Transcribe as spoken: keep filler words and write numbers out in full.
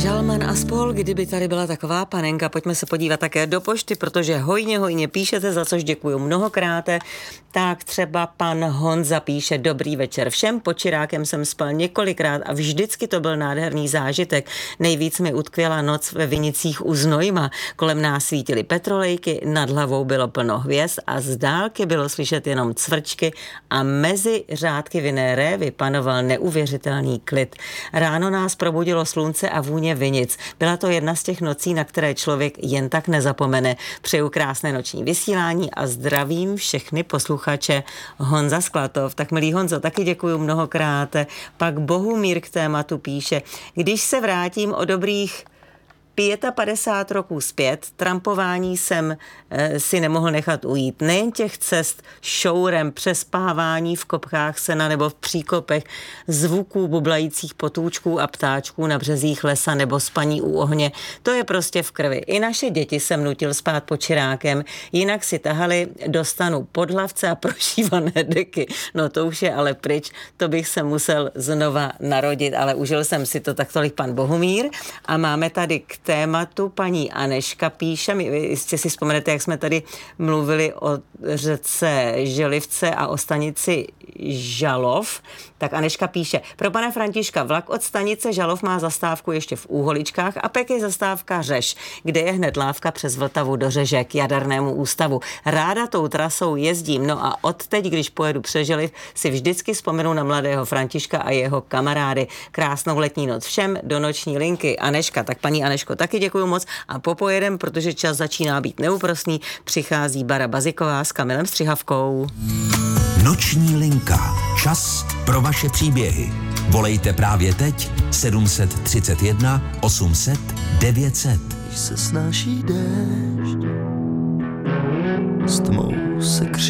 Žalman a spol, kdyby tady byla taková panenka, pojďme se podívat také do pošty, protože hojně, hojně píšete, za což děkuju mnohokrát. Tak třeba pan Honza píše: dobrý večer všem, pod Čirákem jsem spal několikrát a vždycky to byl nádherný zážitek. Nejvíc mi utkvěla noc ve Vinicích u Znojma. Kolem nás svítily petrolejky, nad hlavou bylo plno hvězd a z dálky bylo slyšet jenom cvrčky a mezi řádky vinné révy panoval neuvěřitelný klid. Ráno nás probudilo slunce a vůně vinic. Byla to jedna z těch nocí, na které člověk jen tak nezapomene. Přeju krásné noční vysílání a zdravím všechny posluchače. Honza Sklatov. Tak milý Honzo, taky děkuju mnohokrát. Pak Bohumír k tématu píše: když se vrátím o dobrých padesát pět roků zpět, trampování jsem e, si nemohl nechat ujít. Nejen těch cest šourem, přespávání v kopkách sena nebo v příkopech, zvuků bublajících potůčků a ptáčků na březích lesa nebo spaní u ohně. To je prostě v krvi. I naše děti jsem nutil spát pod Čirákem, jinak si tahali do stanu podhlavce a prošívané deky. No to už je ale pryč, to bych se musel znova narodit, ale užil jsem si to. Tak tolik pan Bohumír. A máme tady k tématu paní Aneška píše, my jistě si vzpomenete, jak jsme tady mluvili o řece Želivce a o stanici Žalov, tak Aneška píše: pro pana Františka, vlak od stanice Žalov má zastávku ještě v Úholičkách a pak je zastávka Řeš, kde je hned lávka přes Vltavu do Řeže k jadernému ústavu. Ráda tou trasou jezdím, no a odteď, když pojedu přes Želiv, si vždycky vzpomenu na mladého Františka a jeho kamarády. Krásnou letní noc všem, do noční linky Aneška. Tak paní Aneško, taky děkuju moc a popojedem, protože čas začíná být neúprosný, přichází Bara Baziková s Kamilem Střihavkou. Noční linka. Čas pro vaše příběhy. Volejte právě teď sedm set třicet jedna osm set devět set. Když se snáší déšť, s tmou se kři